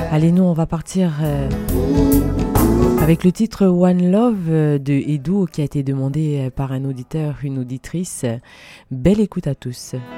Allez, nous, on va partir avec le titre One Love de Edu qui a été demandé par un auditeur, une auditrice. Belle écoute à tous.